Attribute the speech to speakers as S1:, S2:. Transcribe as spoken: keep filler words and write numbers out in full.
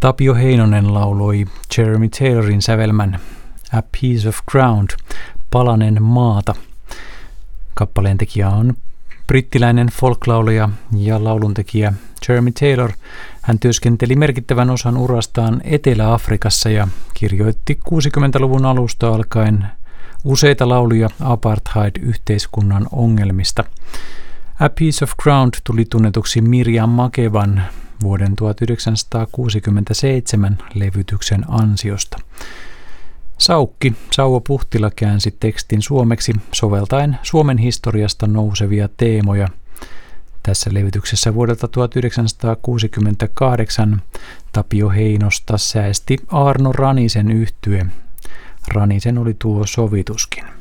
S1: Tapio Heinonen lauloi Jeremy Taylorin sävelmän A Piece of Ground, palanen maata. Kappaleen tekijä on brittiläinen folklaulaja ja lauluntekijä Jeremy Taylor. Hän työskenteli merkittävän osan urastaan Etelä-Afrikassa ja kirjoitti kuusikymmentäluvun alusta alkaen useita lauluja apartheid-yhteiskunnan ongelmista. A Piece of Ground tuli tunnetuksi Miriam Makevan vuoden tuhatyhdeksänsataakuusikymmentäseitsemän levytyksen ansiosta. Saukki Sauvo Puhtila käänsi tekstin suomeksi soveltaen Suomen historiasta nousevia teemoja. Tässä levytyksessä vuodelta tuhatyhdeksänsataakuusikymmentäkahdeksan Tapio Heinosta säesti Aarno Ranisen yhtye. Ranisen oli tuo sovituskin.